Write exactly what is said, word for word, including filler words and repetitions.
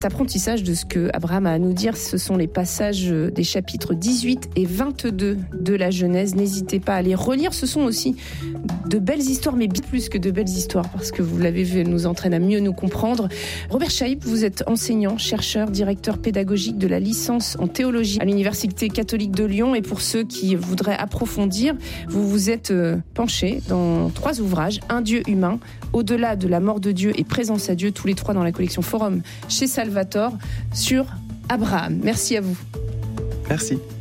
Apprentissage de ce que Abraham a à nous dire, ce sont les passages des chapitres dix-huit et vingt-deux de la Genèse. N'hésitez pas à les relire. Ce sont aussi de belles histoires, mais bien plus que de belles histoires, parce que vous l'avez vu, elles nous entraînent à mieux nous comprendre. Robert Chaïb, vous êtes enseignant, chercheur, directeur pédagogique de la licence en théologie à l'Université catholique de Lyon. Et pour ceux qui voudraient approfondir, vous vous êtes penché dans trois ouvrages. Un Dieu humain, Au-delà de la mort de Dieu et Présence à Dieu, tous les trois dans la collection Forum chez Salvator, sur Abraham. Merci à vous. Merci.